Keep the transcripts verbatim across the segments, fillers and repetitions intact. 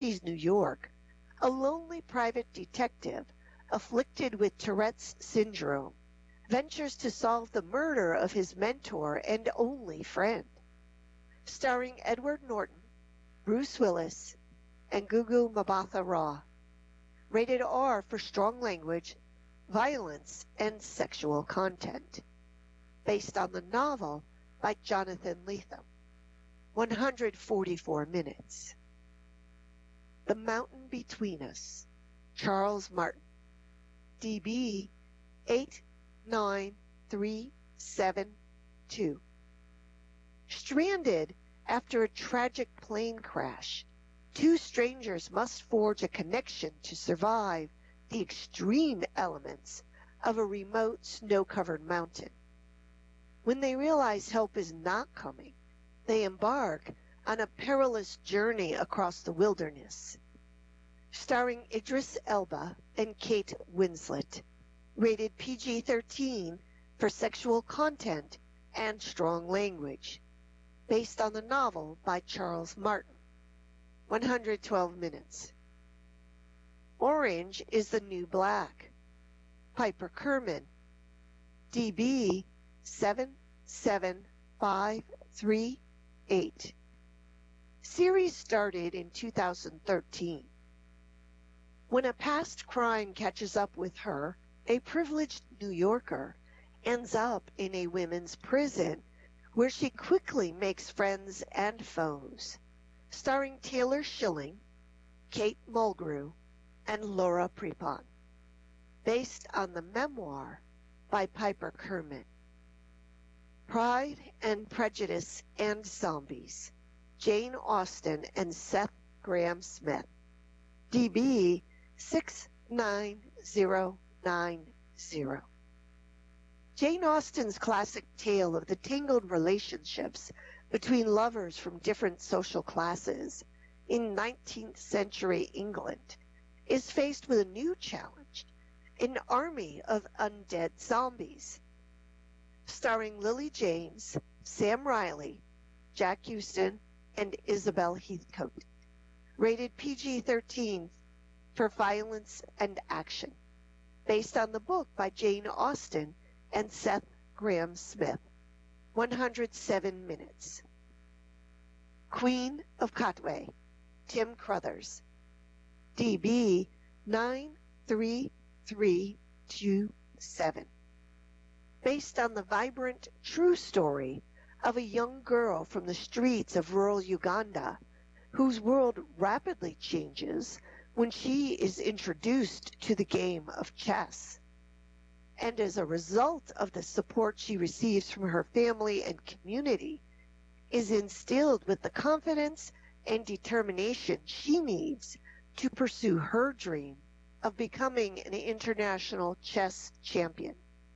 New York, a lonely private detective afflicted with Tourette's syndrome ventures to solve the murder of his mentor and only friend. Starring Edward Norton, Bruce Willis, and Gugu Mbatha-Raw. Rated R for strong language, violence, and sexual content. Based on the novel by Jonathan Lethem. one hundred forty-four minutes. The Mountain Between Us, Charles Martin. D B eight nine three seven two. Stranded after a tragic plane crash, two strangers must forge a connection to survive the extreme elements of a remote snow-covered mountain. When they realize help is not coming, they embark on a perilous journey across the wilderness. Starring Idris Elba and Kate Winslet. Rated P G thirteen for sexual content and strong language. Based on the novel by Charles Martin. one hundred twelve minutes. Orange is the New Black. Piper Kerman. D B seven seven five three eight. Series started in two thousand thirteen. When a past crime catches up with her, a privileged New Yorker ends up in a women's prison where she quickly makes friends and foes. Starring Taylor Schilling, Kate Mulgrew, and Laura Prepon. Based on the memoir by Piper Kerman. Pride and Prejudice and Zombies. Jane Austen and Seth Grahame-Smith. D B six nine zero nine zero. Jane Austen's classic tale of the tangled relationships between lovers from different social classes in nineteenth century England is faced with a new challenge, an army of undead zombies. Starring Lily James, Sam Riley, Jack Houston, and Isabel Heathcote. Rated P G thirteen for violence and action. Based on the book by Jane Austen and Seth Grahame-Smith. one hundred seven minutes. Queen of Katwe, Tim Crothers. D B nine three three two seven. Based on the vibrant, true story of a young girl from the streets of rural Uganda whose world rapidly changes when she is introduced to the game of chess. And as a result of the support she receives from her family and community, is instilled with the confidence and determination she needs to pursue her dream of becoming an international chess champion.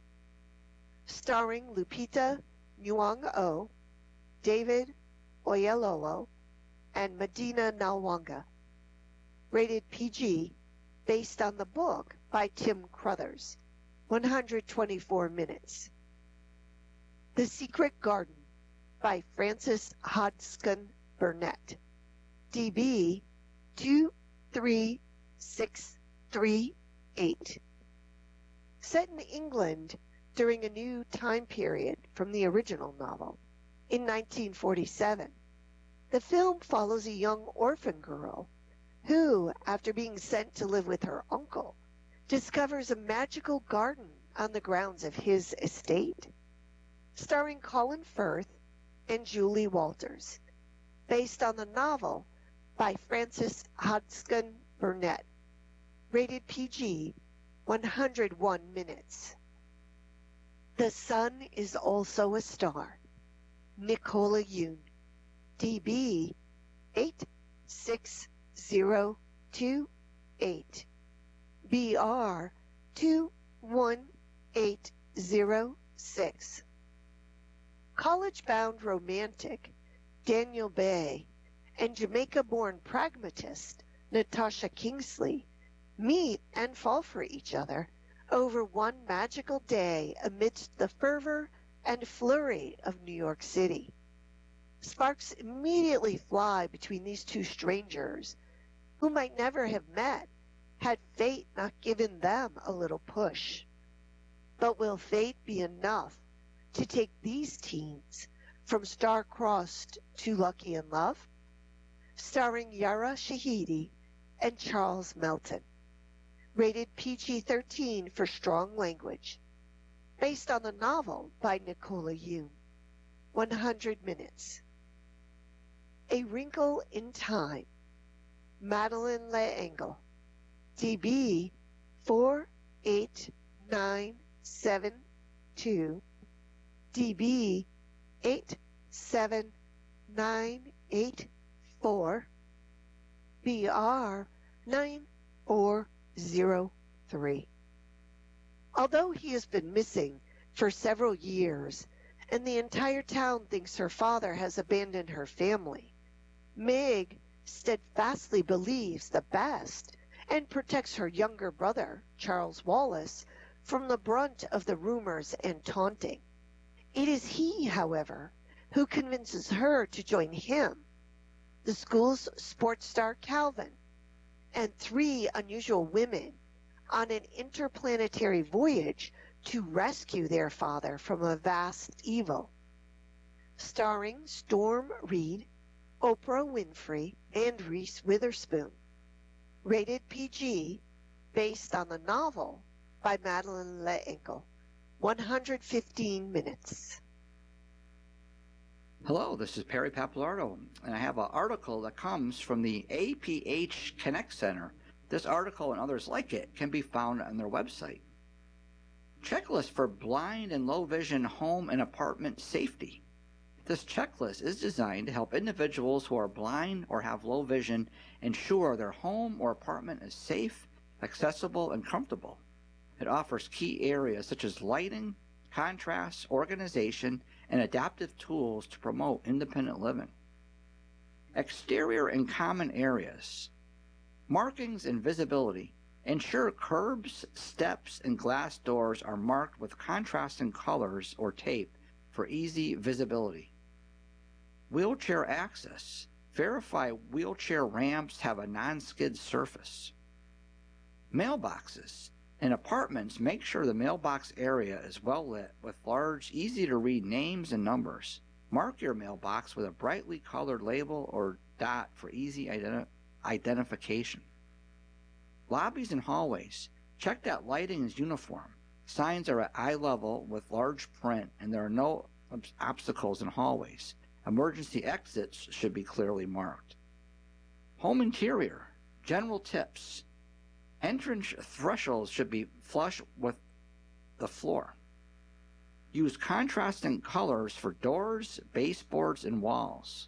Starring Lupita Nyong'o, David Oyelowo, and Medina Nalwanga. Rated P G, based on the book by Tim Crothers. one hundred twenty-four minutes. The Secret Garden by Frances Hodgson Burnett. D B two three six three eight. Set in England during a new time period from the original novel, in nineteen forty-seven, the film follows a young orphan girl who, after being sent to live with her uncle, discovers a magical garden on the grounds of his estate. Starring Colin Firth and Julie Walters, based on the novel by Frances Hodgson Burnett. Rated P G, one hundred one minutes. The Sun is Also a Star. Nicola Yoon. D B eight six zero two eight. B R two one eight zero six. College-bound romantic Daniel Bay and Jamaica-born pragmatist Natasha Kingsley meet and fall for each other over one magical day amidst the fervor and flurry of New York City. Sparks immediately fly between these two strangers, who might never have met had fate not given them a little push. But will fate be enough to take these teens from star-crossed to lucky in love? Starring Yara Shahidi and Charles Melton. Rated P G thirteen for strong language. Based on the novel by Nicola Yoon. one hundred minutes. A Wrinkle in Time. Madeline L'Engle. D B four eight nine seven two. D B eight seven nine eight four. B R nine four zero three. Although he has been missing for several years, and the entire town thinks her father has abandoned her family, Meg steadfastly believes the best and protects her younger brother, Charles Wallace, from the brunt of the rumors and taunting. It is he, however, who convinces her to join him, the school's sports star Calvin, and three unusual women on an interplanetary voyage to rescue their father from a vast evil. Starring Storm Reed, Oprah Winfrey, and Reese Witherspoon. Rated P G, based on the novel by Madeline L'Engle. one hundred fifteen minutes. Hello, this is Perry Pappalardo, and I have an article that comes from the A P H Connect Center. This article and others like it can be found on their website. Checklist for blind and low vision home and apartment safety. This checklist is designed to help individuals who are blind or have low vision ensure their home or apartment is safe, accessible, and comfortable. It offers key areas such as lighting, contrast, organization, and adaptive tools to promote independent living. Exterior and common areas. Markings and visibility. Ensure curbs, steps, and glass doors are marked with contrasting colors or tape for easy visibility. Wheelchair access. Verify wheelchair ramps have a non-skid surface. Mailboxes. In apartments, make sure the mailbox area is well lit with large, easy-to-read names and numbers. Mark your mailbox with a brightly colored label or dot for easy identi- identification. Lobbies and hallways. Check that lighting is uniform. Signs are at eye level with large print, and there are no ob- obstacles in hallways. Emergency exits should be clearly marked. Home interior. General tips. Entrance thresholds should be flush with the floor. Use contrasting colors for doors, baseboards, and walls.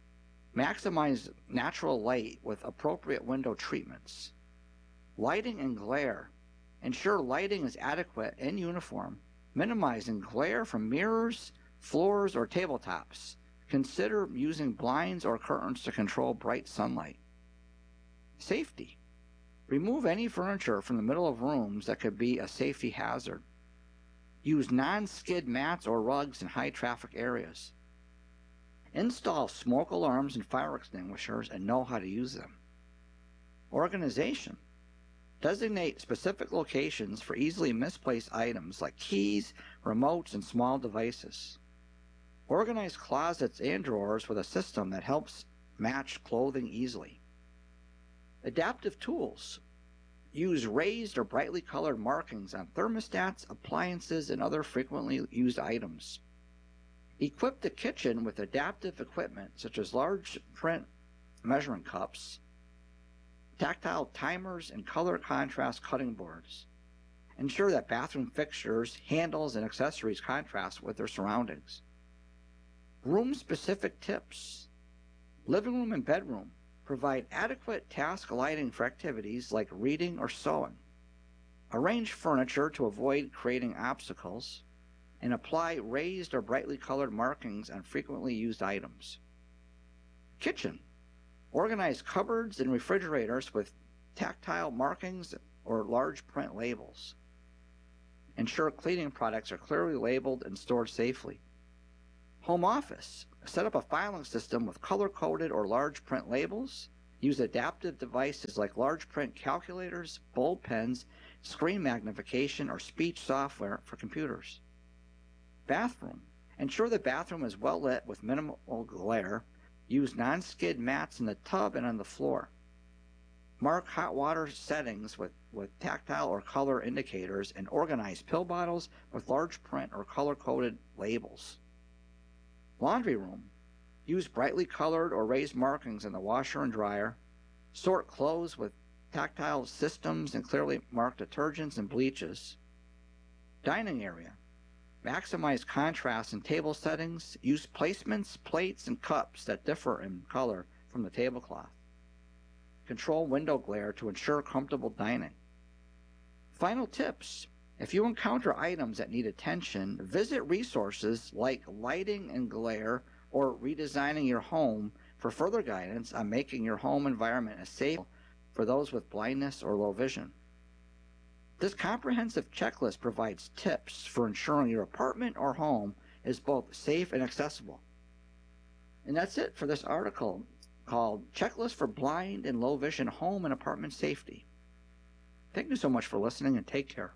Maximize natural light with appropriate window treatments. Lighting and glare. Ensure lighting is adequate and uniform, minimizing glare from mirrors, floors, or tabletops. Consider using blinds or curtains to control bright sunlight. Safety. Remove any furniture from the middle of rooms that could be a safety hazard. Use non-skid mats or rugs in high-traffic areas. Install smoke alarms and fire extinguishers and know how to use them. Organization. Designate specific locations for easily misplaced items like keys, remotes, and small devices. Organize closets and drawers with a system that helps match clothing easily. Adaptive tools. Use raised or brightly colored markings on thermostats, appliances, and other frequently used items. Equip the kitchen with adaptive equipment such as large print measuring cups, tactile timers, and color contrast cutting boards. Ensure that bathroom fixtures, handles, and accessories contrast with their surroundings. Room-specific tips. Living room and bedroom. Provide adequate task lighting for activities like reading or sewing. Arrange furniture to avoid creating obstacles, and apply raised or brightly colored markings on frequently used items. Kitchen. Organize cupboards and refrigerators with tactile markings or large print labels. Ensure cleaning products are clearly labeled and stored safely. Home office. Set up a filing system with color-coded or large print labels Use adaptive devices like large print calculators, bold pens, screen magnification, or speech software for computers. Bathroom. Ensure the bathroom is well lit with minimal glare. Use non-skid mats in the tub and on the floor. Mark hot water settings with, with tactile or color indicators, and organize pill bottles with large print or color-coded labels. Laundry room. Use brightly colored or raised markings in the washer and dryer. Sort clothes with tactile systems and clearly marked detergents and bleaches. Dining area. Maximize contrast in table settings. Use placements, plates, and cups that differ in color from the tablecloth. Control window glare to ensure comfortable dining. Final tips. If you encounter items that need attention, visit resources like Lighting and Glare or Redesigning Your Home for further guidance on making your home environment as safe for those with blindness or low vision. This comprehensive checklist provides tips for ensuring your apartment or home is both safe and accessible. And that's it for this article called Checklist for Blind and Low Vision Home and Apartment Safety. Thank you so much for listening, and take care.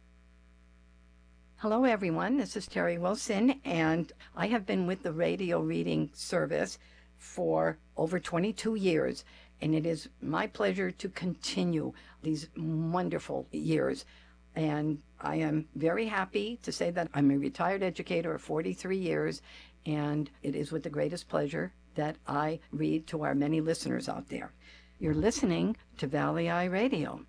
Hello, everyone. This is Terry Wilson, and I have been with the radio reading service for over twenty-two years, and it is my pleasure to continue these wonderful years. And I am very happy to say that I'm a retired educator of forty-three years, and it is with the greatest pleasure that I read to our many listeners out there. You're listening to Valley Eye Radio.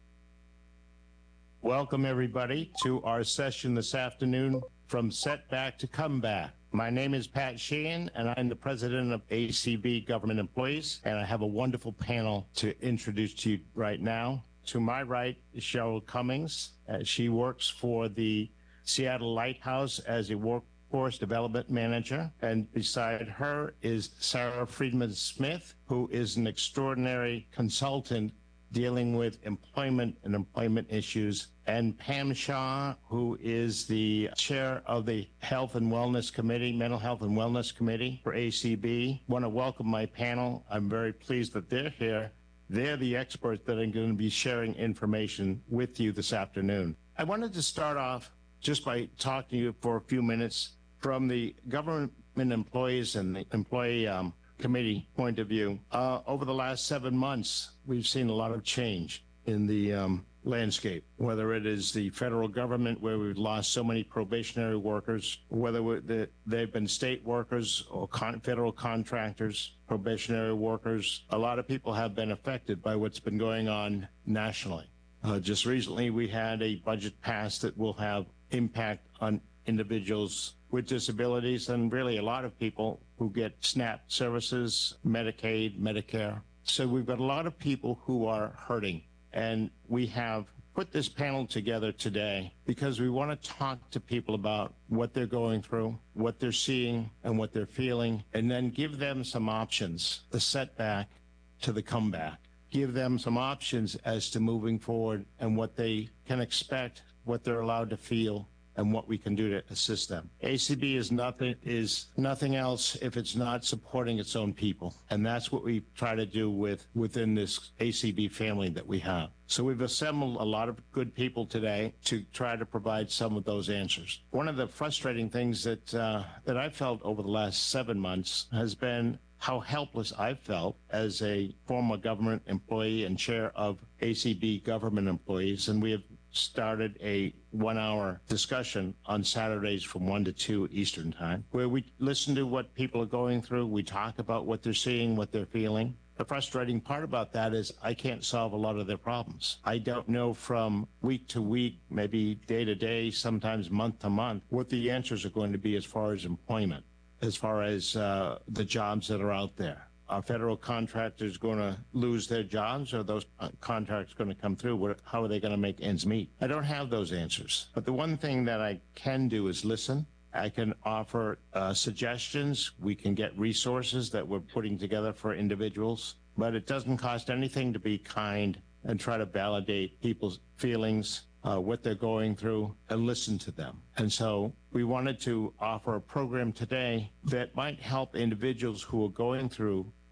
Welcome, everybody, to our session this afternoon, From Setback to Comeback. My name is Pat Sheehan, and I'm the president of A C B Government Employees, and I have a wonderful panel to introduce to you right now. To my right is Cheryl Cummings. Uh, she works for the Seattle Lighthouse as a workforce development manager, and beside her is Sarah Friedman Smith, who is an extraordinary consultant dealing with employment and employment issues, and Pam Shaw, who is the chair of the Health and Wellness Committee, Mental Health and Wellness Committee for A C B. I want to welcome my panel. I'm very pleased that they're here. They're the experts that are going to be sharing information with you this afternoon. I wanted to start off just by talking to you for a few minutes from the government employees and the employee um, committee point of view. Uh, over the last seven months, we've seen a lot of change in the um, landscape, whether it is the federal government where we've lost so many probationary workers, whether the, they've been state workers or con- federal contractors, probationary workers. A lot of people have been affected by what's been going on nationally. Uh, just recently, we had a budget passed that will have impact on individuals with disabilities and really a lot of people who get SNAP services, Medicaid, Medicare. So we've got a lot of people who are hurting. And we have put this panel together today because we want to talk to people about what they're going through, what they're seeing, and what they're feeling, and then give them some options, the setback to the comeback. Give them some options as to moving forward and what they can expect, what they're allowed to feel, and what we can do to assist them. A C B is nothing is nothing else if it's not supporting its own people. And that's what we try to do with within this A C B family that we have. So we've assembled a lot of good people today to try to provide some of those answers. One of the frustrating things that uh, that I felt over the last seven months has been how helpless I felt as a former government employee and chair of A C B government employees. And we have started a one-hour discussion on Saturdays from one to two Eastern Time, where we listen to what people are going through. We talk about what they're seeing, what they're feeling. The frustrating part about that is I can't solve a lot of their problems. I don't know from week to week, maybe day to day, sometimes month to month, what the answers are going to be as far as employment, as far as uh, the jobs that are out there. Are federal contractors going to lose their jobs, or are those contracts going to come through? What, how are they going to make ends meet? I don't have those answers. But the one thing that I can do is listen. I can offer uh, suggestions. We can get resources that we're putting together for individuals. But it doesn't cost anything to be kind and try to validate people's feelings, uh, what they're going through, and listen to them. And so we wanted to offer a program today that might help individuals who are going through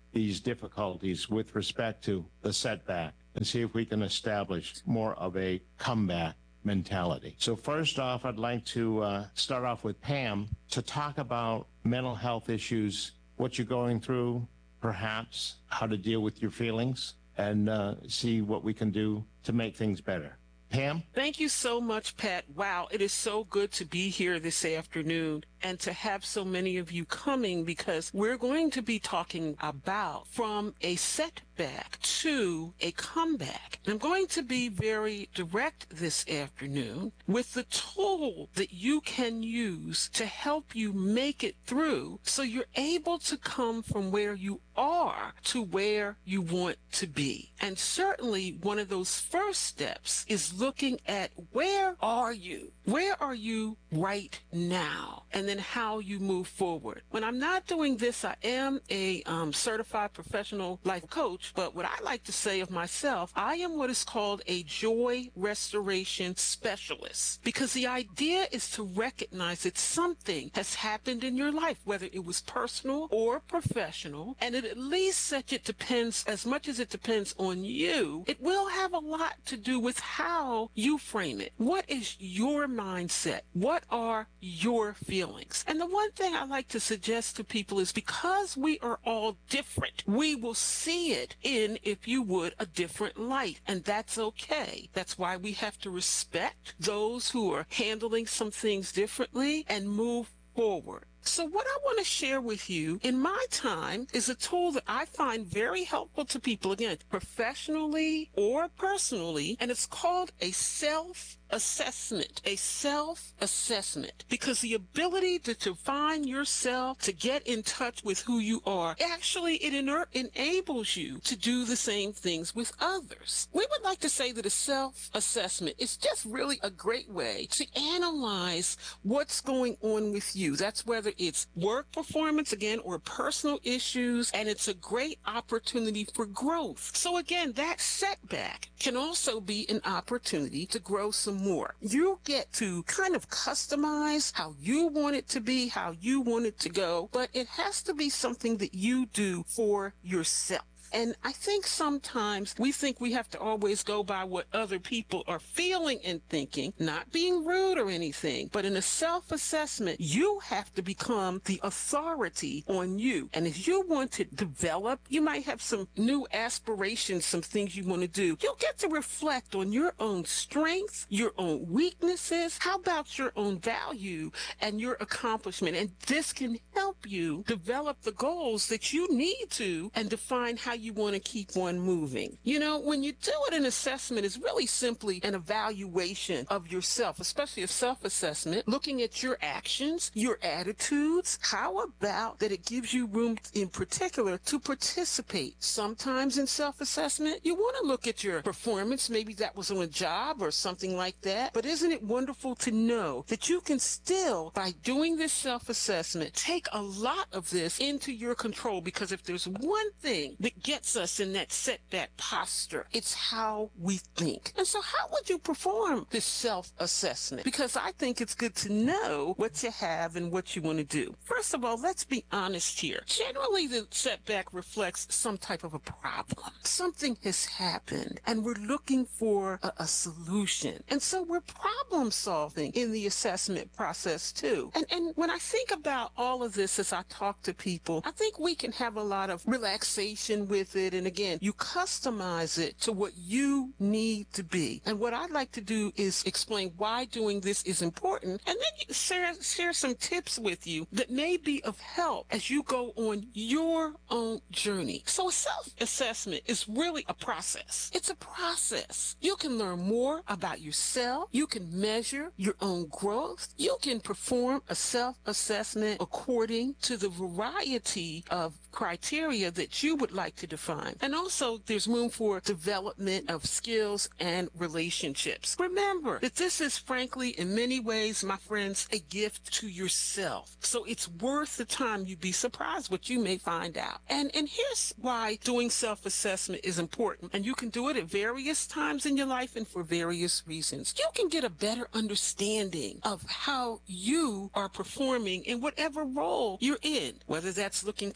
these difficulties with respect to the setback and see if we can establish more of a comeback mentality. So first off, I'd like to uh, start off with Pam to talk about mental health issues, what you're going through, perhaps how to deal with your feelings, and uh, see what we can do to make things better. Pam? Thank you so much, Pat. Wow, it is so good to be here this afternoon and to have so many of you coming, because we're going to be talking about from a setback to a comeback. I'm going to be very direct this afternoon with the tool that you can use to help you make it through so you're able to come from where you are to where you want to be. And certainly one of those first steps is looking at where are you? Where are you right now? And then how you move forward. When I'm not doing this, I am a um, certified professional life coach, but what I like to say of myself, I am what is called a joy restoration specialist, because the idea is to recognize that something has happened in your life, whether it was personal or professional, and it at least such it depends, as much as it depends on you, it will have a lot to do with how you frame it. What is your mindset? What are your feelings? And the one thing I like to suggest to people is, because we are all different, we will see it in, if you would, a different light. And that's okay. That's why we have to respect those who are handling some things differently and move forward. So what I want to share with you in my time is a tool that I find very helpful to people, again, professionally or personally, and it's called a self-assessment, a self-assessment, because the ability to define yourself, to get in touch with who you are, actually it ena- enables you to do the same things with others. We would like to say that a self-assessment is just really a great way to analyze what's going on with you. That's whether it's work performance, again, or personal issues, and it's a great opportunity for growth. So again, that setback can also be an opportunity to grow some more. You get to kind of customize how you want it to be, how you want it to go, but it has to be something that you do for yourself. And I think sometimes we think we have to always go by what other people are feeling and thinking, not being rude or anything, but in a self-assessment, you have to become the authority on you. And if you want to develop, you might have some new aspirations, some things you want to do. You'll get to reflect on your own strengths, your own weaknesses. How about your own value and your accomplishment? And this can help you develop the goals that you need to and define how you want to keep on moving. You know, when you do it, an assessment is really simply an evaluation of yourself, especially a self-assessment, looking at your actions, your attitudes. How about that it gives you room in particular to participate? Sometimes in self-assessment, you want to look at your performance. Maybe that was on a job or something like that. But isn't it wonderful to know that you can still, by doing this self-assessment, take a lot of this into your control? Because if there's one thing that gets us in that setback posture, it's how we think. And so how would you perform this self-assessment? Because I think it's good to know what you have and what you want to do. First of all, let's be honest here. Generally, the setback reflects some type of a problem. Something has happened and we're looking for a, a solution. And so we're problem solving in the assessment process too. And, and when I think about all of this as I talk to people, I think we can have a lot of relaxation with it. And again, you customize it to what you need to be. And what I'd like to do is explain why doing this is important, and then share, share some tips with you that may be of help as you go on your own journey. So a self-assessment is really a process. It's a process. You can learn more about yourself. You can measure your own growth. You can perform a self-assessment according to the variety of criteria that you would like to define. And also, there's room for development of skills and relationships. Remember that this is, frankly, in many ways, my friends, a gift to yourself. So it's worth the time. You'd be surprised what you may find out. And, and here's why doing self-assessment is important. And you can do it at various times in your life and for various reasons. You can get a better understanding of how you are performing in whatever role you're in, whether that's looking for an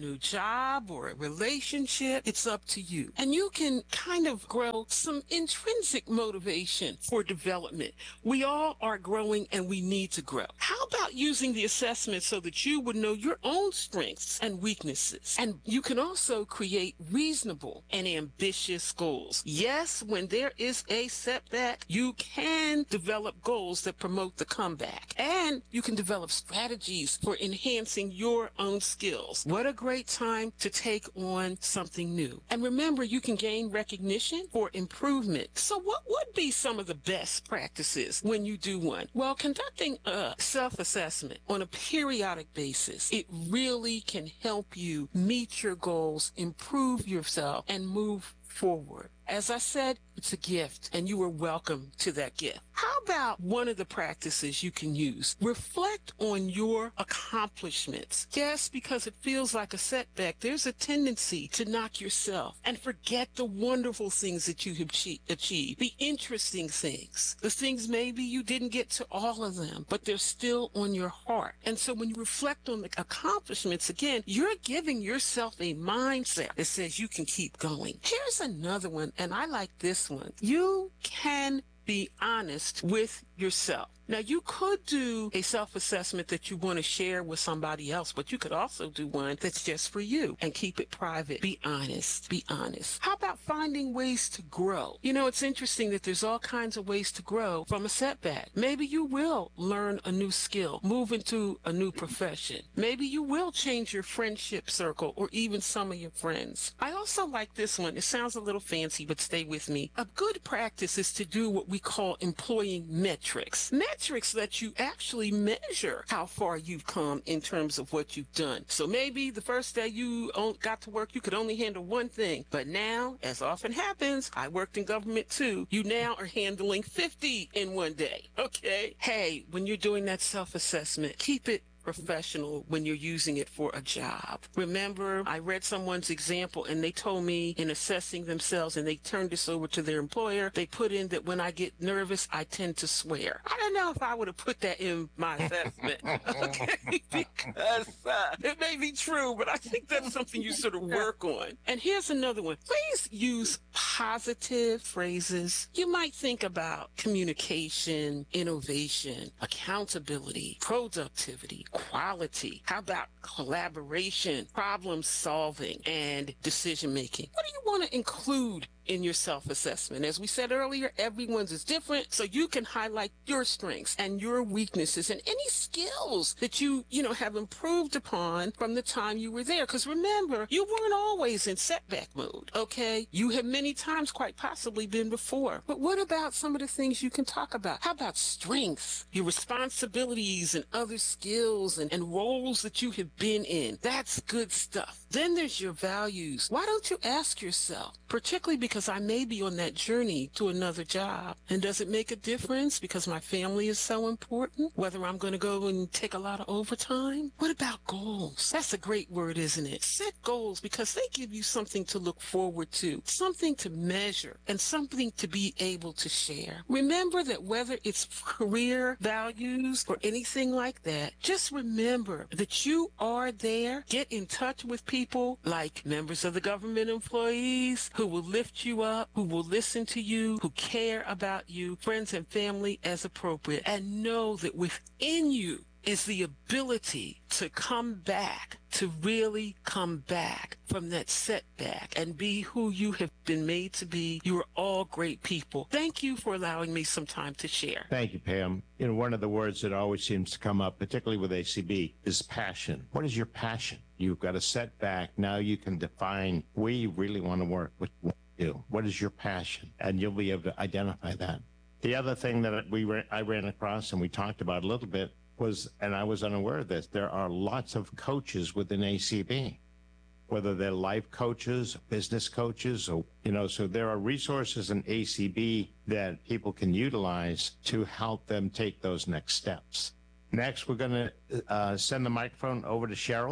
new job or a relationship, it's up to you. And you can kind of grow some intrinsic motivation for development. We all are growing and we need to grow. How about using the assessment so that you would know your own strengths and weaknesses? And you can also create reasonable and ambitious goals. Yes, when there is a setback, you can develop goals that promote the comeback. And you can develop strategies for enhancing your own skills. What a great time to take on something new. And remember, you can gain recognition for improvement. So what would be some of the best practices when you do one? Well, conducting a self-assessment on a periodic basis, it really can help you meet your goals, improve yourself, and move forward. As I said, it's a gift, and you are welcome to that gift. How about one of the practices you can use? Reflect on your accomplishments. Yes, because it feels like a setback, there's a tendency to knock yourself and forget the wonderful things that you have achieved, the interesting things, the things maybe you didn't get to all of them, but they're still on your heart. And so when you reflect on the accomplishments, again, you're giving yourself a mindset that says you can keep going. Here's another one, and I like this one. You can be honest with yourself. Now, you could do a self-assessment that you want to share with somebody else, but you could also do one that's just for you and keep it private. Be honest. Be honest. How about finding ways to grow? You know, it's interesting that there's all kinds of ways to grow from a setback. Maybe you will learn a new skill, move into a new profession. Maybe you will change your friendship circle or even some of your friends. I also like this one. It sounds a little fancy, but stay with me. A good practice is to do what we call employing metrics. Metrics that you actually measure how far you've come in terms of what you've done. So maybe the first day you got to work, you could only handle one thing. But now, as often happens, I worked in government too, you now are handling fifty in one day. Okay? Hey, when you're doing that self-assessment, keep it professional when you're using it for a job. Remember, I read someone's example and they told me in assessing themselves, and they turned this over to their employer, they put in that when I get nervous, I tend to swear. I don't know if I would have put that in my assessment, okay, because uh, it may be true, but I think that's something you sort of work on. And here's another one. Please use positive phrases. You might think about communication, innovation, accountability, productivity, quality. How about collaboration, problem solving, and decision making? What do you want to include in your self-assessment? As we said earlier, everyone's is different, so you can highlight your strengths and your weaknesses and any skills that you, you know, have improved upon from the time you were there. Because remember, you weren't always in setback mode, okay? You have many times quite possibly been before. But what about some of the things you can talk about? How about strengths, your responsibilities and other skills and, and roles that you have been in? That's good stuff. Then there's your values. Why don't you ask yourself, particularly because because I may be on that journey to another job. And does it make a difference because my family is so important? Whether I'm going to go and take a lot of overtime? What about goals? That's a great word, isn't it? Set goals because they give you something to look forward to, something to measure, and something to be able to share. Remember that whether it's career values or anything like that, just remember that you are there. Get in touch with people like members of the government employees who will lift you up, who will listen to you, who care about you, friends and family as appropriate, and know that within you is the ability to come back, to really come back from that setback and be who you have been made to be. You are all great people. Thank you for allowing me some time to share. Thank you, Pam. You know, one of the words that always seems to come up, particularly with A C B, is passion. What is your passion? You've got a setback. Now you can define where you really want to work with what you do. What is your passion? And you'll be able to identify that. The other thing that we ran, I ran across and we talked about a little bit was, and I was unaware of this, there are lots of coaches within A C B, whether they're life coaches, business coaches, or, you know, so there are resources in A C B that people can utilize to help them take those next steps. Next, we're going to uh, send the microphone over to Cheryl.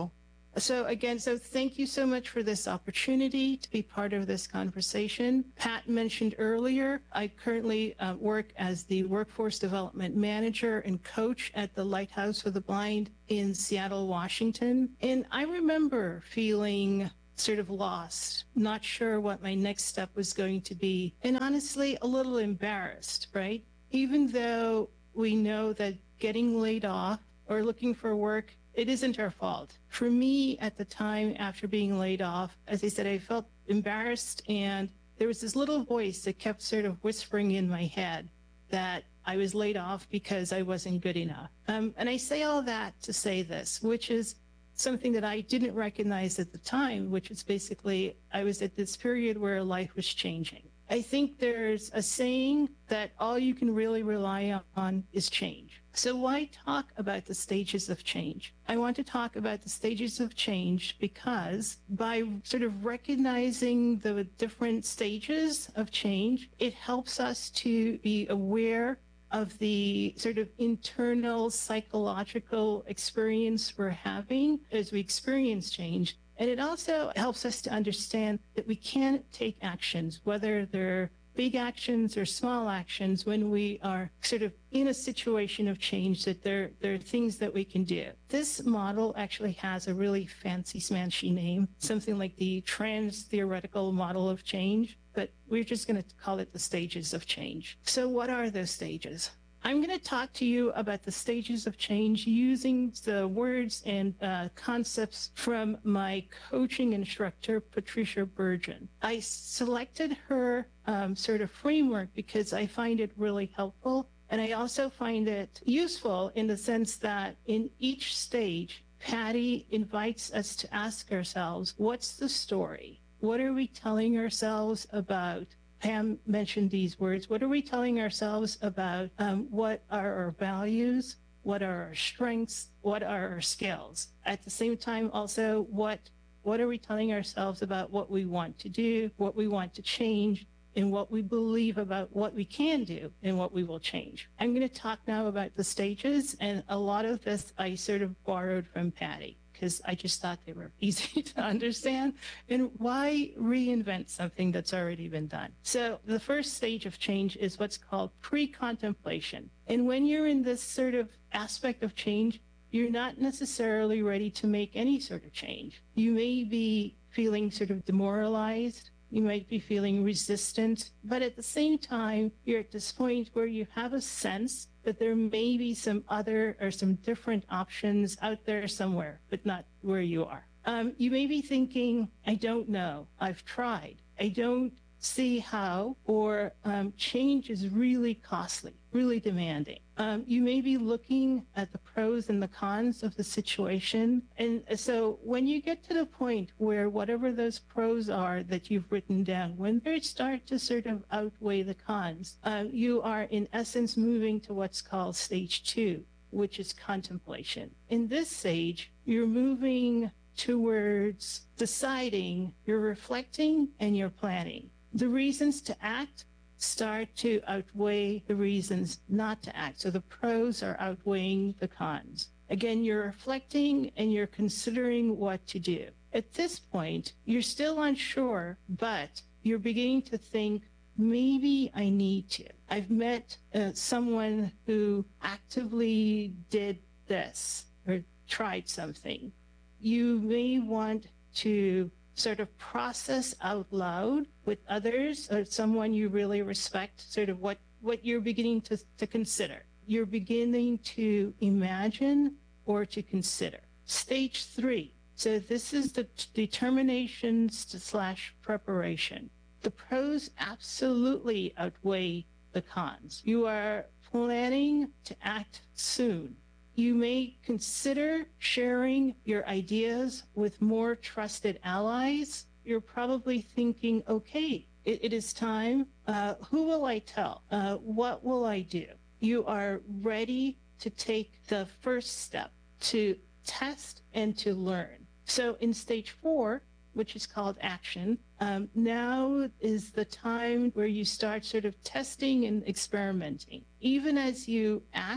So again, so thank you so much for this opportunity to be part of this conversation. Pat mentioned earlier, I currently uh, work as the Workforce Development Manager and Coach at the Lighthouse for the Blind in Seattle, Washington. And I remember feeling sort of lost, not sure what my next step was going to be, and honestly, a little embarrassed, right? Even though we know that getting laid off or looking for work, it isn't our fault. For me, at the time after being laid off, as I said, I felt embarrassed, and there was this little voice that kept sort of whispering in my head that I was laid off because I wasn't good enough. Um, and I say all that to say this, which is something that I didn't recognize at the time, which is basically I was at this period where life was changing. I think there's a saying that all you can really rely on is change. So why talk about the stages of change? I want to talk about the stages of change because by sort of recognizing the different stages of change, it helps us to be aware of the sort of internal psychological experience we're having as we experience change. And it also helps us to understand that we can take actions, whether they're big actions or small actions, when we are sort of in a situation of change, that there, there are things that we can do. This model actually has a really fancy, smanchy name, something like the Trans-Theoretical Model of Change, but we're just going to call it the stages of change. So what are those stages? I'm going to talk to you about the stages of change using the words and uh, concepts from my coaching instructor, Patricia Bergen. I selected her um, sort of framework because I find it really helpful. And I also find it useful in the sense that in each stage, Patty invites us to ask ourselves, what's the story? What are we telling ourselves about? Pam mentioned these words. What are we telling ourselves about um, what are our values? What are our strengths? What are our skills? At the same time, also, what what are we telling ourselves about what we want to do, what we want to change, and what we believe about what we can do and what we will change? I'm going to talk now about the stages, and a lot of this I sort of borrowed from Patty, because I just thought they were easy to understand. And why reinvent something that's already been done? So the first stage of change is what's called pre-contemplation. And when you're in this sort of aspect of change, you're not necessarily ready to make any sort of change. You may be feeling sort of demoralized. You might be feeling resistant, but at the same time, you're at this point where you have a sense that there may be some other or some different options out there somewhere, but not where you are. Um, you may be thinking, I don't know, I've tried, I don't see how, or um, change is really costly, really demanding. Um, you may be looking at the pros and the cons of the situation. And so when you get to the point where whatever those pros are that you've written down, when they start to sort of outweigh the cons, uh, you are in essence moving to what's called stage two, which is contemplation. In this stage, you're moving towards deciding, you're reflecting, and you're planning. The reasons to act start to outweigh the reasons not to act. So the pros are outweighing the cons. Again, you're reflecting and you're considering what to do. At this point, you're still unsure, but you're beginning to think, maybe I need to. I've met uh, someone who actively did this or tried something. You may want to sort of process out loud with others or someone you really respect, sort of what, what you're beginning to, to consider. You're beginning to imagine or to consider. Stage three. So this is the determination slash preparation. The pros absolutely outweigh the cons. You are planning to act soon. You may consider sharing your ideas with more trusted allies. You're probably thinking, okay, it, it is time. Uh, who will I tell? Uh, what will I do? You are ready to take the first step to test and to learn. So in stage four, which is called action, um, now is the time where you start sort of testing and experimenting. Even as you act,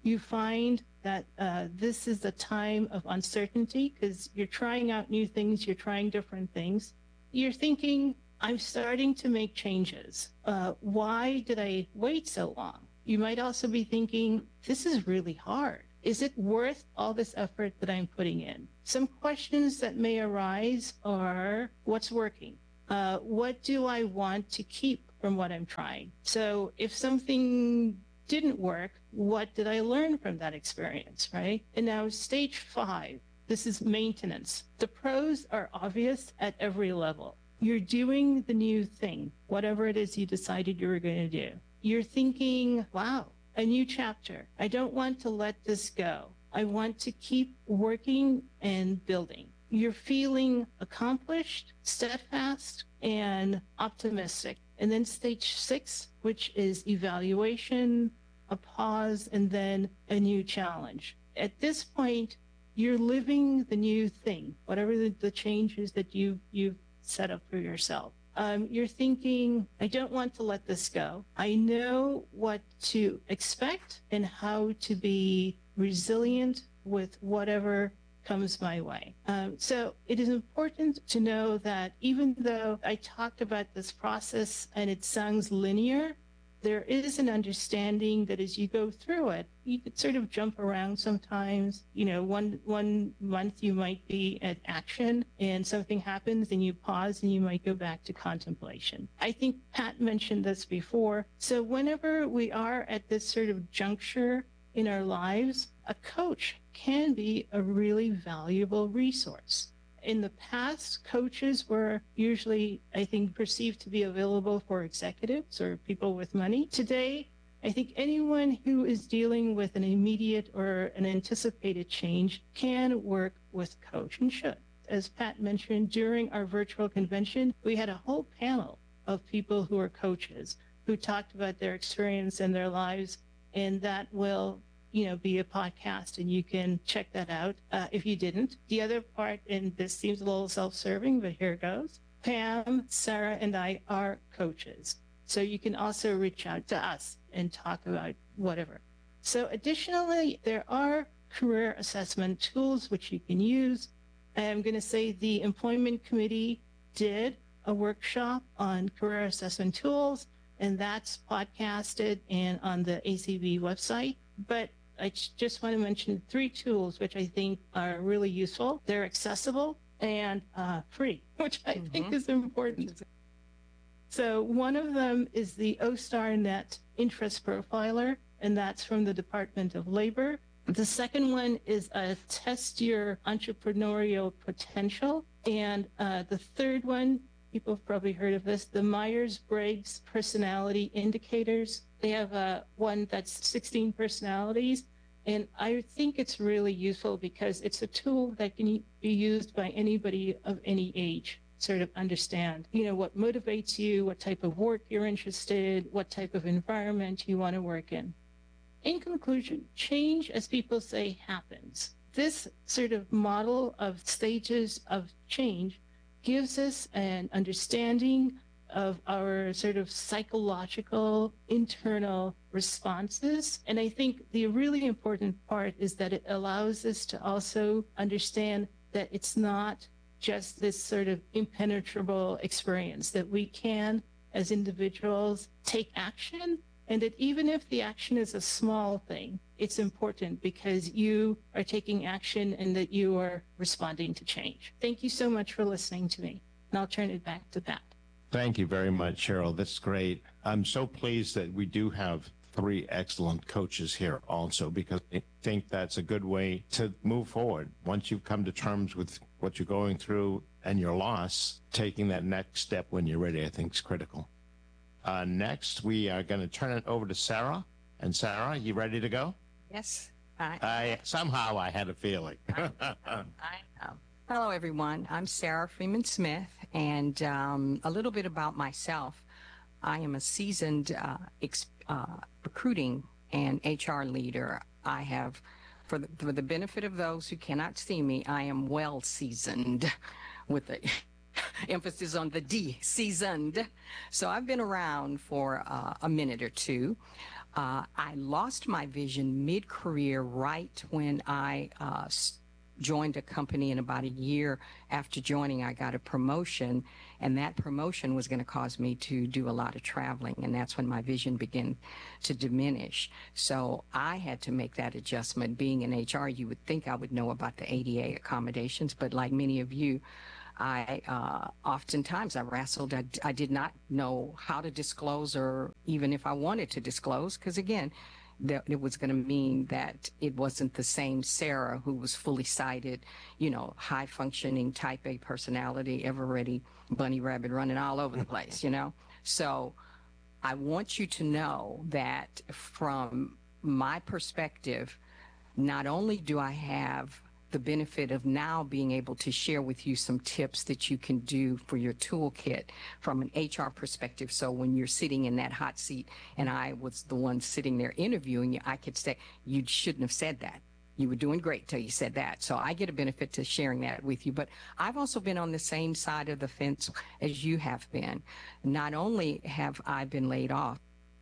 You find that uh, this is a time of uncertainty because you're trying out new things, you're trying different things. You're thinking, I'm starting to make changes. Uh, why did I wait so long? You might also be thinking, this is really hard. Is it worth all this effort that I'm putting in? Some questions that may arise are, what's working? Uh, what do I want to keep from what I'm trying? So if something didn't work, what did I learn from that experience, right? And now stage five, this is maintenance. The pros are obvious at every level. You're doing the new thing, whatever it is you decided you were going to do. You're thinking, wow, a new chapter. I don't want to let this go. I want to keep working and building. You're feeling accomplished, steadfast, and optimistic. And then stage six, which is evaluation, a pause, and then a new challenge. At this point, you're living the new thing, whatever the, the changes that you, you've set up for yourself. Um, you're thinking, I don't want to let this go. I know what to expect and how to be resilient with whatever comes my way. Um, so it is important to know that even though I talked about this process and it sounds linear, there is an understanding that as you go through it, you could sort of jump around sometimes. You know, one one month you might be at action and something happens and you pause and you might go back to contemplation. I think Pat mentioned this before. So whenever we are at this sort of juncture in our lives, a coach can be a really valuable resource. In the past, coaches were usually, I think, perceived to be available for executives or people with money. Today, I think anyone who is dealing with an immediate or an anticipated change can work with a coach and should. As Pat mentioned, during our virtual convention, we had a whole panel of people who are coaches who talked about their experience and their lives, and that will you know, be a podcast, and you can check that out uh, if you didn't. The other part, and this seems a little self-serving, but here it goes. Pam, Sarah, and I are coaches. So you can also reach out to us and talk about whatever. So additionally, there are career assessment tools which you can use. I'm going to say the Employment Committee did a workshop on career assessment tools, and that's podcasted and on the A C B website. But I just want to mention three tools which I think are really useful. They're accessible and uh, free, which I mm-hmm. think is important. So one of them is the O STAR Net Interest Profiler, and that's from the Department of Labor. The second one is a Test Your Entrepreneurial Potential. And uh, the third one, people have probably heard of this, the Myers-Briggs Personality Indicators. They have uh, one that's sixteen personalities, and I think it's really useful because it's a tool that can be used by anybody of any age, sort of understand, you know, what motivates you, what type of work you're interested, what type of environment you want to work in. In conclusion, change, as people say, happens. This sort of model of stages of change gives us an understanding of our sort of psychological internal responses. And I think the really important part is that it allows us to also understand that it's not just this sort of impenetrable experience, that we can, as individuals, take action, and that even if the action is a small thing, it's important because you are taking action and that you are responding to change. Thank you so much for listening to me, and I'll turn it back to Pat. Thank you very much, Cheryl. That's great. I'm so pleased that we do have three excellent coaches here also, because I think that's a good way to move forward. Once you've come to terms with what you're going through and your loss, taking that next step when you're ready, I think is critical. Uh, next, we are going to turn it over to Sarah. And Sarah, you ready to go? Yes. I, I somehow I had a feeling. I, I know. Hello, everyone. I'm Sarah Freeman Smith, and um, a little bit about myself. I am a seasoned uh, ex- uh, recruiting and H R leader. I have, for the, for the benefit of those who cannot see me, I am well seasoned with the emphasis on the D, seasoned. So I've been around for uh, a minute or two. Uh, I lost my vision mid-career right when I uh, joined a company, and about a year after joining, I got a promotion, and that promotion was going to cause me to do a lot of traveling, and that's when my vision began to diminish. So I had to make that adjustment. Being in H R, you would think I would know about the A D A accommodations, but like many of you, I uh, oftentimes I wrestled. I, I did not know how to disclose, or even if I wanted to disclose, because again, that it was going to mean that it wasn't the same Sarah who was fully sighted, you know, high functioning type A personality, ever ready bunny rabbit running all over the place, you know. So I want you to know that from my perspective, not only do I have the benefit of now being able to share with you some tips that you can do for your toolkit from an H R perspective. So when you're sitting in that hot seat and I was the one sitting there interviewing you, I could say, you shouldn't have said that. You were doing great till you said that. So I get a benefit to sharing that with you. But I've also been on the same side of the fence as you have been. Not only have I been laid off,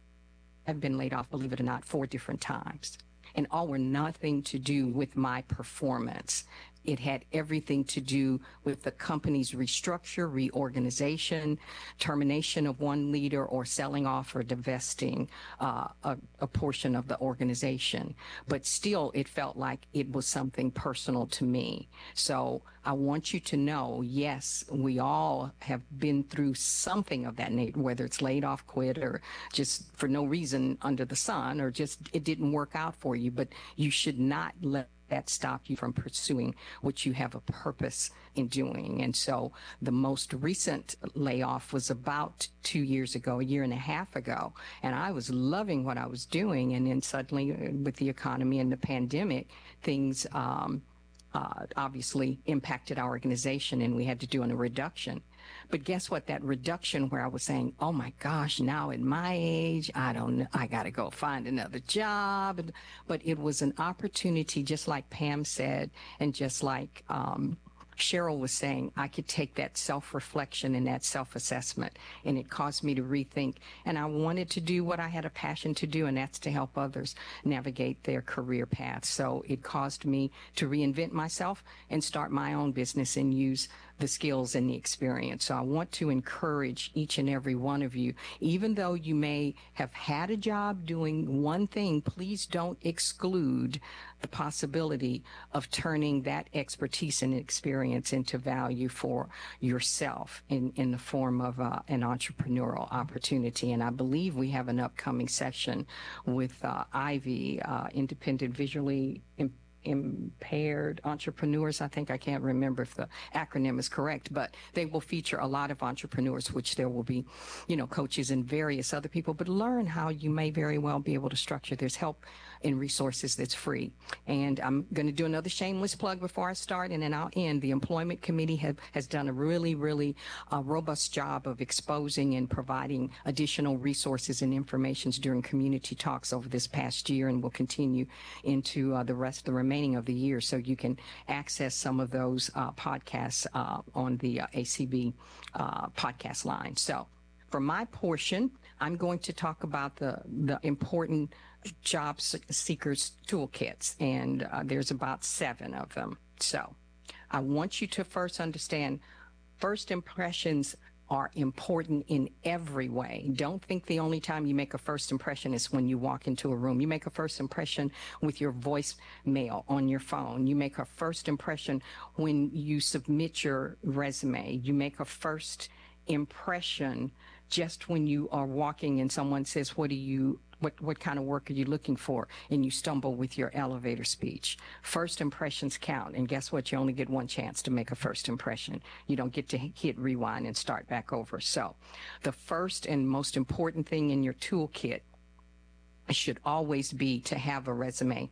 I've been laid off, believe it or not, four different times. And all were nothing to do with my performance. It had everything to do with the company's restructure, reorganization, termination of one leader, or selling off or divesting uh, a, a portion of the organization. But still, it felt like it was something personal to me. So I want you to know, yes, we all have been through something of that nature, whether it's laid off, quit, or just for no reason under the sun, or just it didn't work out for you. But you should not let that stop you from pursuing what you have a purpose in doing. And so the most recent layoff was about two years ago, a year and a half ago, and I was loving what I was doing. And then suddenly with the economy and the pandemic, things um, uh, obviously impacted our organization, and we had to do a reduction. But guess what? That reduction where I was saying, oh my gosh, now at my age, I don't know, I got to go find another job. But it was an opportunity, just like Pam said, and just like um, Cheryl was saying, I could take that self-reflection and that self-assessment, and it caused me to rethink. And I wanted to do what I had a passion to do, and that's to help others navigate their career path. So it caused me to reinvent myself and start my own business and use the skills and the experience. So I want to encourage each and every one of you, even though you may have had a job doing one thing, please don't exclude the possibility of turning that expertise and experience into value for yourself in, in the form of uh, an entrepreneurial opportunity. And I believe we have an upcoming session with uh, Ivy, uh, Independent Visually Impaired impaired entrepreneurs. I think I can't remember if the acronym is correct, but they will feature a lot of entrepreneurs, which there will be, you know, coaches and various other people, but learn how you may very well be able to structure. There's help and resources that's free. And I'm going to do another shameless plug before I start, and then I'll end. The Employment Committee have, has done a really, really uh, robust job of exposing and providing additional resources and information during community talks over this past year, and will continue into uh, the rest of the remaining of the year. So you can access some of those uh, podcasts uh, on the uh, A C B uh, podcast line. So for my portion, I'm going to talk about the, the important job seekers toolkits, and uh, there's about seven of them. So I want you to first understand first impressions are important in every way. Don't think the only time you make a first impression is when you walk into a room. You make a first impression with your voicemail on your phone. You make a first impression when you submit your resume. You make a first impression just when you are walking and someone says, what do you What, what kind of work are you looking for? And you stumble with your elevator speech. First impressions count. And guess what? You only get one chance to make a first impression. You don't get to hit rewind and start back over. So the first and most important thing in your toolkit should always be to have a resume.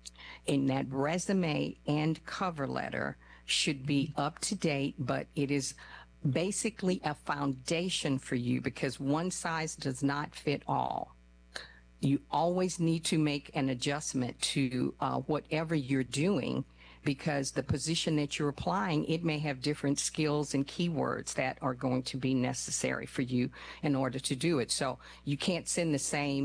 And that resume and cover letter should be up to date, but it is basically a foundation for you, because one size does not fit all. You always need to make an adjustment to uh, whatever you're doing, because the position that you're applying, it may have different skills and keywords that are going to be necessary for you in order to do it. So you can't send the same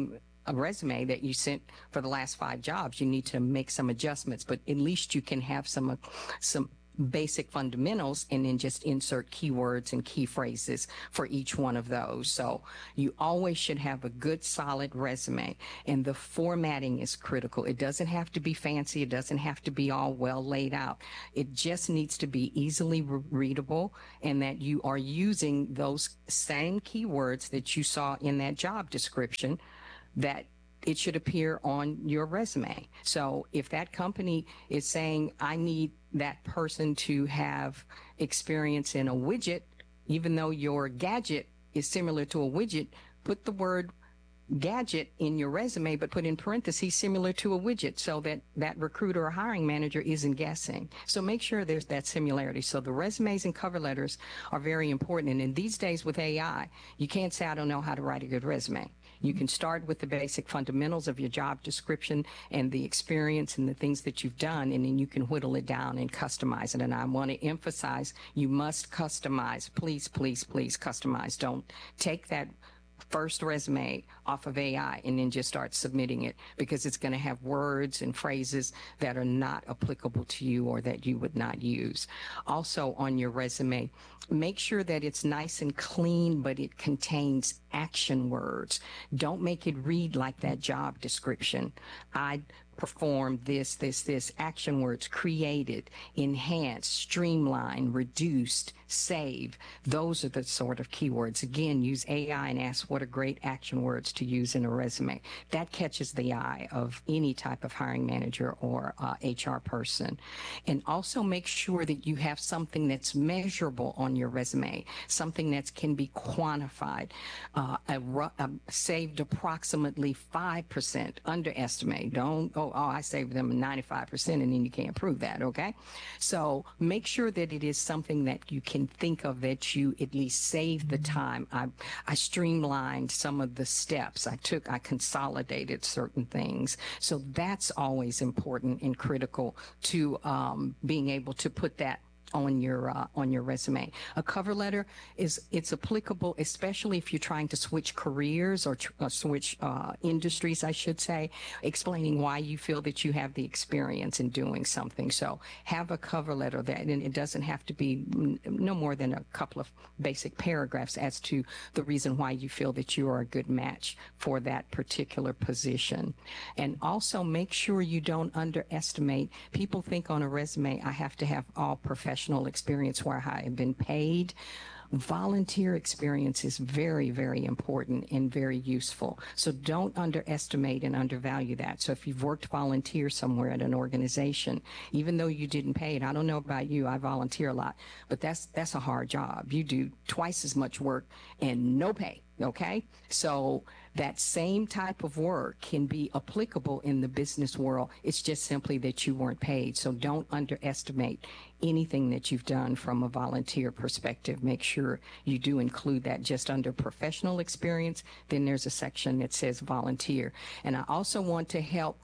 a resume that you sent for the last five jobs. You need to make some adjustments, but at least you can have some uh, some basic fundamentals and then just insert keywords and key phrases for each one of those. So you always should have a good solid resume, and the formatting is critical. It doesn't have to be fancy. It doesn't have to be all well laid out. It just needs to be easily re- readable, and that you are using those same keywords that you saw in that job description, that it should appear on your resume. So if that company is saying, I need that person to have experience in a widget, even though your gadget is similar to a widget, put the word gadget in your resume, but put in parentheses similar to a widget, so that that recruiter or hiring manager isn't guessing. So make sure there's that similarity. So the resumes and cover letters are very important. And in these days with A I, you can't say, I don't know how to write a good resume. You can start with the basic fundamentals of your job description and the experience and the things that you've done, and then you can whittle it down and customize it. And I want to emphasize, you must customize. Please, please, please customize. Don't take that first resume off of A I and then just start submitting it, because it's going to have words and phrases that are not applicable to you or that you would not use. Also on your resume, make sure that it's nice and clean, but it contains action words. Don't make it read like that job description. I performed this, this, this, action words: created, enhanced, streamlined, reduced, save. Those are the sort of keywords. Again, use A I and ask what are great action words to use in a resume. That catches the eye of any type of hiring manager or uh, H R person. And also make sure that you have something that's measurable on your resume, something that can be quantified. Uh, a, a saved approximately five percent, underestimate. Don't, oh, oh, I saved them ninety-five percent, and then you can't prove that, okay? So make sure that it is something that you can think of, that you at least saved the time. I, I streamlined some of the steps. I took, I consolidated certain things. So that's always important and critical to um, being able to put that on your uh, on your resume. A cover letter is it's applicable, especially if you're trying to switch careers or tr- uh, switch uh, industries, I should say, explaining why you feel that you have the experience in doing something. So have a cover letter that, and it doesn't have to be n- no more than a couple of basic paragraphs as to the reason why you feel that you are a good match for that particular position. And also make sure you don't underestimate. People think on a resume, I have to have all professional experience where I have been paid. Volunteer experience is very, very important and very useful. So don't underestimate and undervalue that. So if you've worked volunteer somewhere at an organization, even though you didn't pay it, I don't know about you, I volunteer a lot, but that's that's a hard job. You do twice as much work and no pay. Okay, so that same type of work can be applicable in the business world. It's just simply that you weren't paid. So don't underestimate anything that you've done from a volunteer perspective. Make sure you do include that just under professional experience. Then there's a section that says volunteer. And I also want to help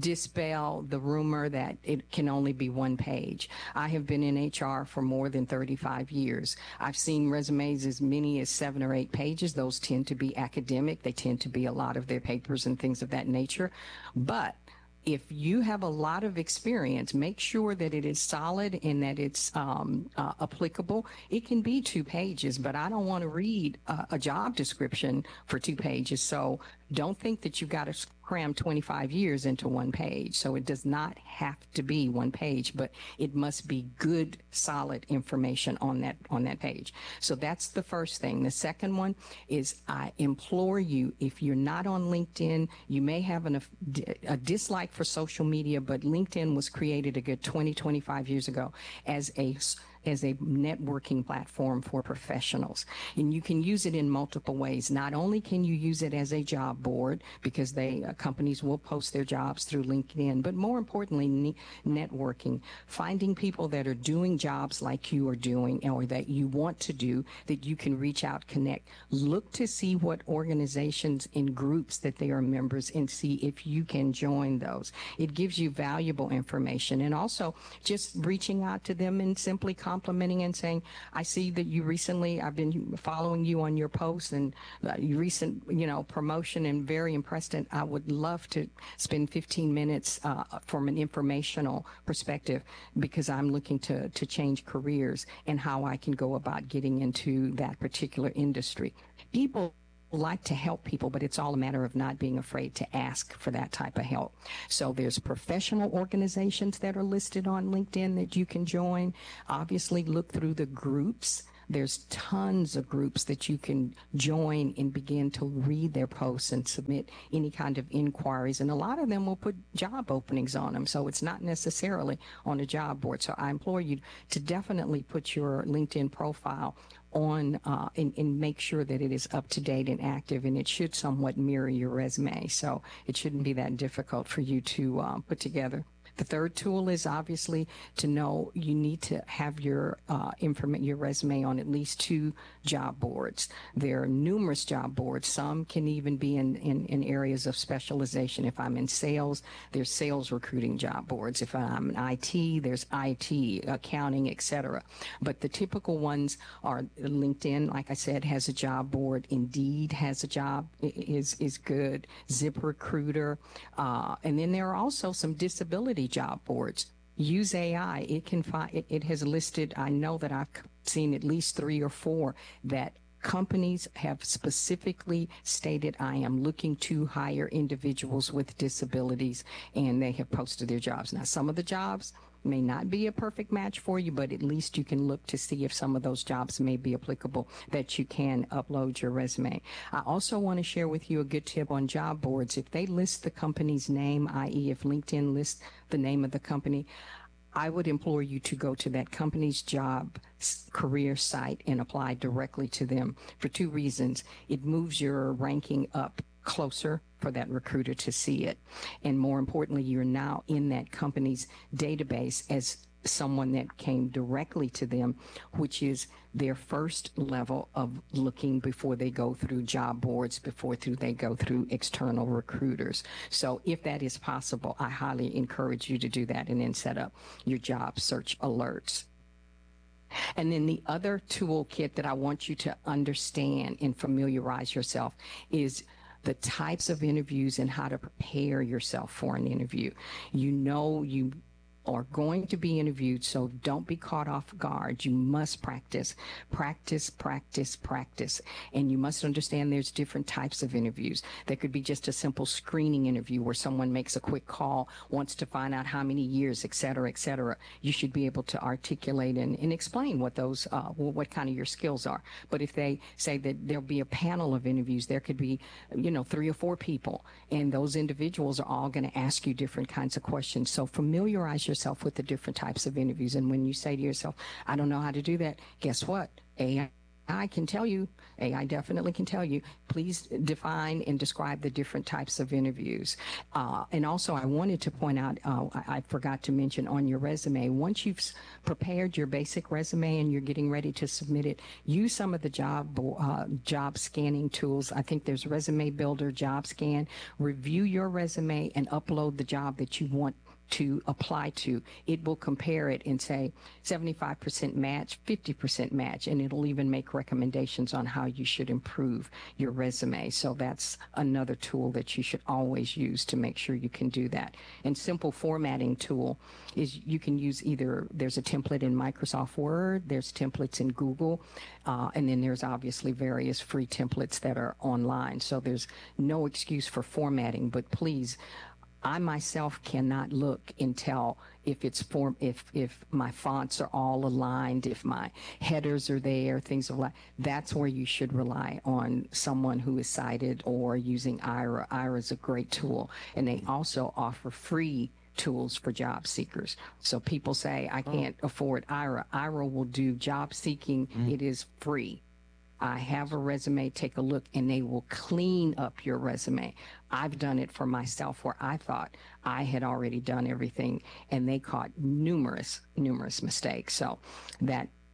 dispel the rumor that it can only be one page. I have been in H R for more than thirty-five years. I've seen resumes as many as seven or eight pages. Those tend to be academic. They tend to be a lot of their papers and things of that nature. But if you have a lot of experience, make sure that it is solid and that it's um, uh, applicable. It can be two pages, but I don't want to read a, a job description for two pages. So don't think that you've got to cram twenty-five years into one page. So it does not have to be one page, but it must be good, solid information on that on that page. So that's the first thing. The second one is, I implore you, if you're not on LinkedIn, you may have an, a, a dislike for social media, but LinkedIn was created a good twenty, twenty-five years ago as a as a networking platform for professionals. And you can use it in multiple ways. Not only can you use it as a job board, because they uh, companies will post their jobs through LinkedIn, but more importantly, ne- networking, finding people that are doing jobs like you are doing or that you want to do, that you can reach out, connect. Look to see what organizations and groups that they are members and see if you can join those. It gives you valuable information. And also just reaching out to them and simply complimenting and saying, I see that you recently, I've been following you on your posts and uh, your recent, you know, promotion, and very impressed. And I would love to spend fifteen minutes uh, from an informational perspective, because I'm looking to, to change careers and how I can go about getting into that particular industry. People like to help people, but it's all a matter of not being afraid to ask for that type of help. So there's professional organizations that are listed on LinkedIn that you can join. Obviously, look through the groups. There's tons of groups that you can join and begin to read their posts and submit any kind of inquiries. And a lot of them will put job openings on them. So it's not necessarily on a job board. So I implore you to definitely put your LinkedIn profile on uh, and, and make sure that it is up to date and active, and it should somewhat mirror your resume. So it shouldn't be that difficult for you to uh, put together. The third tool is obviously to know you need to have your uh, informa- your resume on at least two job boards. There are numerous job boards. Some can even be in, in, in areas of specialization. If I'm in sales, there's sales recruiting job boards. If I'm in I T, there's I T, accounting, et cetera. But the typical ones are LinkedIn, like I said, has a job board. Indeed has a job, is, is good. ZipRecruiter. Uh, and then there are also some disability job boards. Use A I. It can find, it, it has listed, I know that I've seen at least three or four that companies have specifically stated, I am looking to hire individuals with disabilities, and they have posted their jobs. Now, some of the jobs may not be a perfect match for you, but at least you can look to see if some of those jobs may be applicable, that you can upload your resume. I also want to share with you a good tip on job boards. If they list the company's name, that is if LinkedIn lists the name of the company, I would implore you to go to that company's job career site and apply directly to them for two reasons. It moves your ranking up closer for that recruiter to see it. And more importantly, you're now in that company's database as someone that came directly to them, which is their first level of looking before they go through job boards, before through they go through external recruiters. So if that is possible, I highly encourage you to do that and then set up your job search alerts. And then the other toolkit that I want you to understand and familiarize yourself is the types of interviews and how to prepare yourself for an interview. You know you are going to be interviewed, so don't be caught off guard. You must practice, practice, practice, practice. And you must understand there's different types of interviews. There could be just a simple screening interview where someone makes a quick call, wants to find out how many years, et cetera, et cetera. You should be able to articulate and, and explain what those, uh, what kind of your skills are. But if they say that there'll be a panel of interviews, there could be, you know, three or four people, and those individuals are all going to ask you different kinds of questions. So familiarize yourself with the different types of interviews. And when you say to yourself, I don't know how to do that, guess what? A I can tell you, A I definitely can tell you, please define and describe the different types of interviews. Uh, and also I wanted to point out, uh, I, I forgot to mention on your resume, once you've prepared your basic resume and you're getting ready to submit it, use some of the job, uh, job scanning tools. I think there's Resume Builder, Job Scan. Review your resume and upload the job that you want to apply to. It will compare it and say seventy-five percent match, fifty percent match, and it'll even make recommendations on how you should improve your resume. So that's another tool that you should always use to make sure you can do that. And simple formatting tool is you can use either, there's a template in Microsoft Word, there's templates in Google, uh, and then there's obviously various free templates that are online. So there's no excuse for formatting, but please, I myself cannot look and tell if it's form, if if my fonts are all aligned, if my headers are there, things like that. That's where you should rely on someone who is sighted or using Aira. Aira is a great tool, and they also offer free tools for job seekers. So people say, I can't oh. afford Aira. Aira will do job seeking. Mm. It is free. I have a resume, take a look, and they will clean up your resume. I've done it for myself where I thought I had already done everything, and they caught numerous, numerous mistakes. So that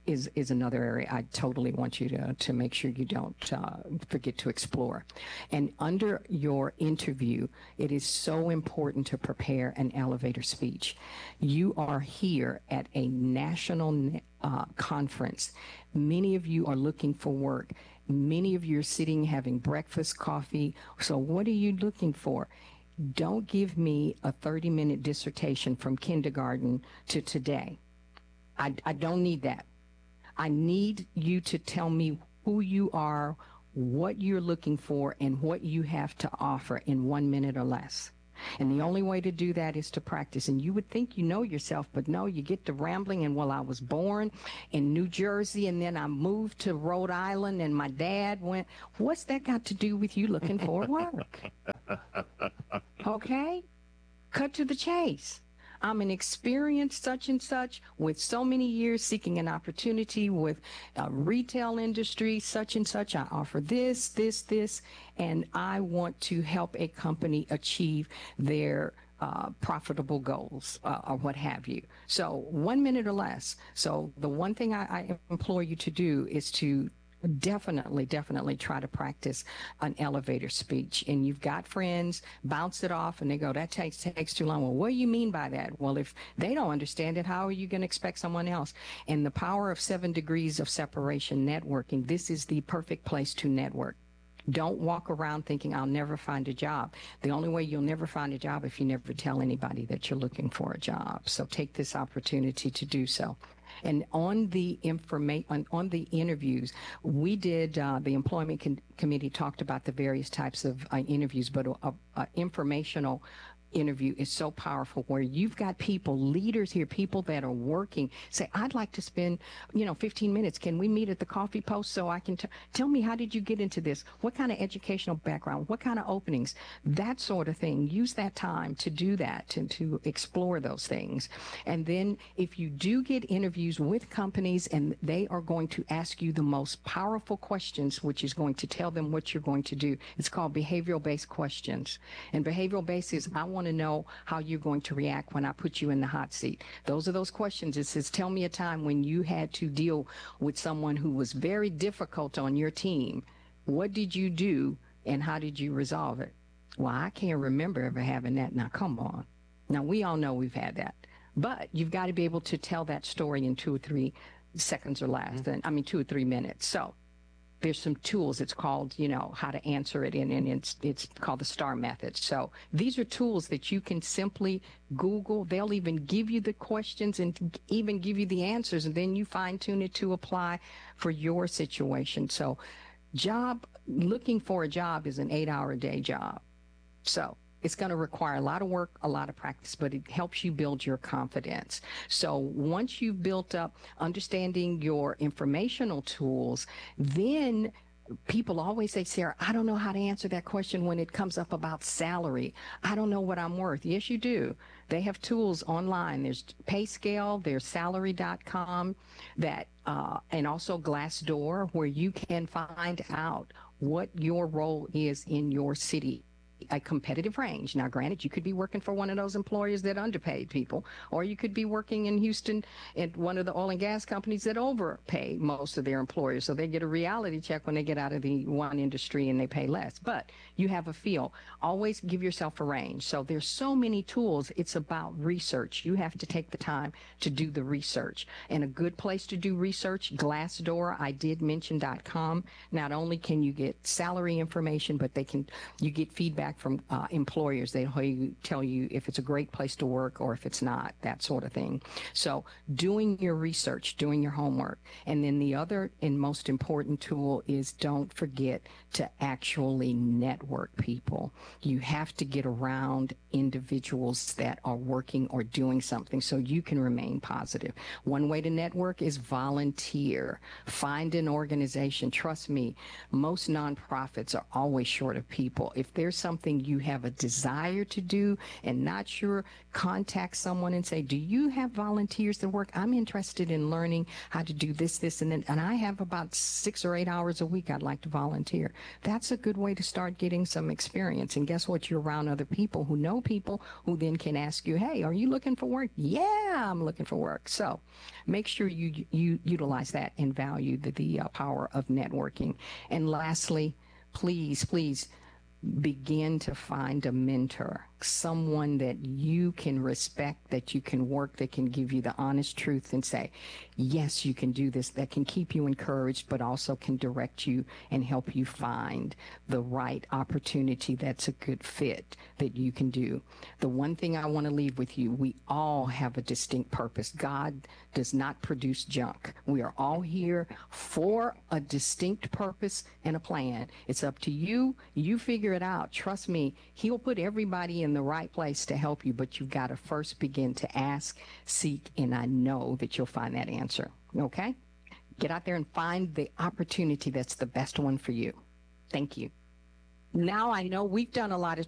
is, is another area I totally want you to, to make sure you don't uh, forget to explore. And under your interview, it is so important to prepare an elevator speech. You are here at a national uh, conference. Many of you are looking for work. Many of you are sitting having breakfast, coffee. So what are you looking for? Don't give me a thirty minute dissertation from kindergarten to today. I, I don't need that. I need you to tell me who you are, what you're looking for, and what you have to offer in one minute or less. And the only way to do that is to practice. And you would think you know yourself, but no, you get to rambling. And well, I was born in New Jersey, and then I moved to Rhode Island, and my dad went. What's that got to do with you looking for work? Okay? Cut to the chase. I'm an experienced such and such with so many years seeking an opportunity with a retail industry, such and such. I offer this, this, this, and I want to help a company achieve their uh, profitable goals uh, or what have you. So one minute or less. So the one thing I, I implore you to do is to definitely, definitely try to practice an elevator speech. And you've got friends, bounce it off, and they go, that takes takes too long. Well, what do you mean by that? Well, if they don't understand it, how are you going to expect someone else? And the power of seven degrees of separation networking, this is the perfect place to network. Don't walk around thinking I'll never find a job. The only way you'll never find a job if you never tell anybody that you're looking for a job. So take this opportunity to do so. And on the informa- on, on the interviews, we did, uh, the employment con- committee talked about the various types of uh, interviews, but a, a informational interview is so powerful where you've got people, leaders here, people that are working, say, I'd like to spend, you know, fifteen minutes. Can we meet at the coffee post so I can t- tell me, how did you get into this? What kind of educational background? What kind of openings? That sort of thing. Use that time to do that and to explore those things. And then if you do get interviews with companies and they are going to ask you the most powerful questions, which is going to tell them what you're going to do, it's called behavioral based questions. And behavioral based is, I want to know how you're going to react when I put you in the hot seat. Those are those questions. It says, tell me a time when you had to deal with someone who was very difficult on your team. What did you do and how did you resolve it? Well, I can't remember ever having that. Now, come on. Now, we all know we've had that. But you've got to be able to tell that story in two or three seconds or less. Mm-hmm. And, I mean, two or three minutes. So there's some tools. It's called, you know, how to answer it, and, and it's it's called the STAR method. So these are tools that you can simply Google. They'll even give you the questions and even give you the answers, and then you fine tune it to apply for your situation. So job, looking for a job is an eight hour a day job. So it's going to require a lot of work, a lot of practice, but it helps you build your confidence. So once you've built up understanding your informational tools, then people always say, Sarah, I don't know how to answer that question when it comes up about salary. I don't know what I'm worth. Yes, you do. They have tools online. There's PayScale, there's salary dot com, that, uh, and also Glassdoor, where you can find out what your role is in your city. A competitive range. Now, granted, you could be working for one of those employers that underpaid people, or you could be working in Houston at one of the oil and gas companies that overpay most of their employers. So they get a reality check when they get out of the one industry and they pay less. But you have a feel. Always give yourself a range. So there's so many tools. It's about research. You have to take the time to do the research. And a good place to do research, Glassdoor, I did mention .com. Not only can you get salary information, but they can, you get feedback from uh, employers. They tell you if it's a great place to work or if it's not, that sort of thing. So doing your research, doing your homework. And then the other and most important tool is, don't forget to actually network people. You have to get around individuals that are working or doing something so you can remain positive. One way to network is volunteer. Find an organization. Trust me, most nonprofits are always short of people. If there's some something you have a desire to do and not sure, contact someone and say, do you have volunteers that work? I'm interested in learning how to do this, this, and then, and I have about six or eight hours a week I'd like to volunteer. That's a good way to start getting some experience. And guess what? You're around other people who know people who then can ask you, hey, are you looking for work? Yeah, I'm looking for work. So make sure you, you utilize that and value the, the uh, power of networking. And lastly, please, please begin to find a mentor, someone that you can respect, that you can work, that can give you the honest truth and say, yes, you can do this, that can keep you encouraged, but also can direct you and help you find the right opportunity that's a good fit that you can do. The one thing I want to leave with you, we all have a distinct purpose. God does not produce junk. We are all here for a distinct purpose and a plan. It's up to you. You figure it out. Trust me, he'll put everybody in the right place to help you, but you've got to first begin to ask, seek, and I know that you'll find that answer. Okay? Get out there and find the opportunity that's the best one for you. Thank you. Now I know we've done a lot of